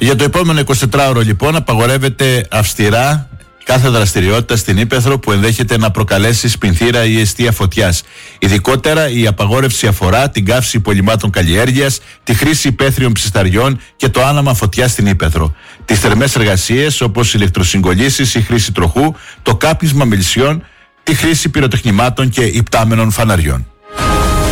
Για το επόμενο 24ωρο λοιπόν απαγορεύεται αυστηρά κάθε δραστηριότητα στην ύπαιθρο που ενδέχεται να προκαλέσει σπινθήρα ή αιστεία φωτιάς. Ειδικότερα η απαγόρευση αφορά την καύση υπολειμμάτων καλλιέργειας, τη χρήση υπαίθριων ψισταριών και το άναμα φωτιάς στην ύπαιθρο. Τις θερμές εργασίες όπως ηλεκτροσυγκολήσεις, η χρήση τροχού, το κάπνισμα μελισσιών, τη χρήση πυροτεχνημάτων και υπτάμενων φαναριών.